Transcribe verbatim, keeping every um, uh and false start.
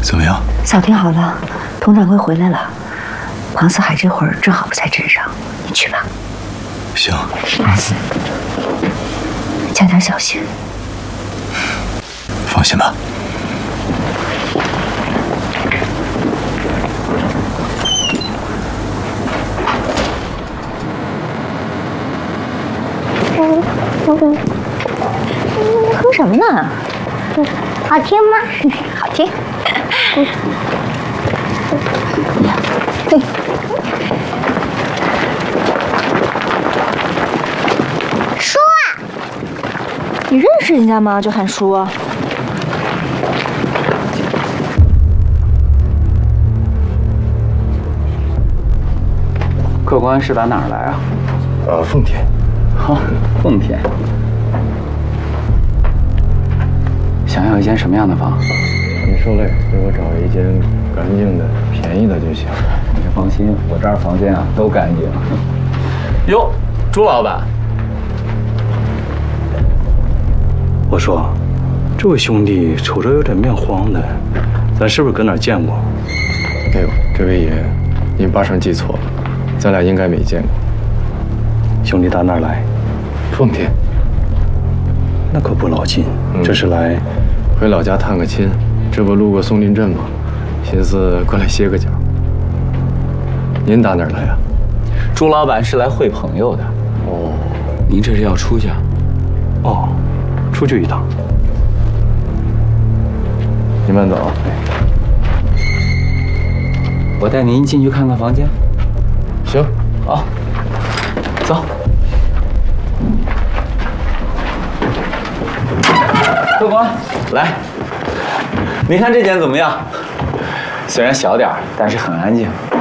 怎么样？ 扫听好了，佟掌柜回来了。黄四海这会儿正好不在镇上，你去吧。 行。 加点小心。 放心吧。 嗯嗯，你哼什么呢？ 好听吗？ 好听。 叔啊！ 你认识人家吗？就喊叔。 客官是打哪儿来啊？ 呃，奉天。 好，奉天。想要一间什么样的房？ 别受累，给我找一间干净的、便宜的就行。 你放心，我这儿房间啊都干净。哟，朱老板， 我说，这位兄弟瞅着有点面黄的，咱是不是搁哪儿见过？ 哎呦，这位爷，您八成记错了，咱俩应该没见过。 兄弟打哪儿来？ 奉天。 那可不老近，嗯、这是来回老家探个亲，这不路过松林镇吗？寻思过来歇个脚。您打哪儿来呀？ 朱老板是来会朋友的。 哦， 您这是要出去啊？ 哦，出去一趟。 您慢走。 我带您进去看看房间。 行， 好，走。客官，来，您看这间怎么样？虽然小点儿，但是很安静。